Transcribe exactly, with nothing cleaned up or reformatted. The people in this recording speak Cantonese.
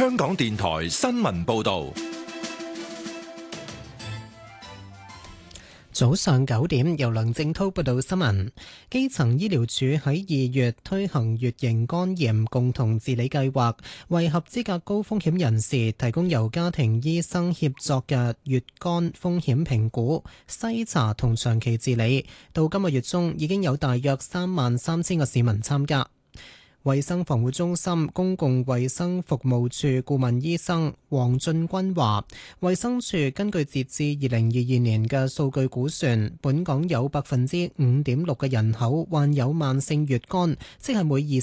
香港電台新聞報道。 早上九點，由梁正濤報道新聞。基層醫療署喺二月推行乙型肝炎共同治理計劃，為合資格高風險人士提供由家庭醫生協作嘅乙肝風險評估、篩查同長期治理。到今個月中，已經有大約三萬三千個市民參加。衛生防護中心公共衛生服務處顧問醫生黃俊君話，衛生署根據截至二零二二年嘅數據估算，本港有百分之五點六嘅人口患有慢性乙肝，即係每二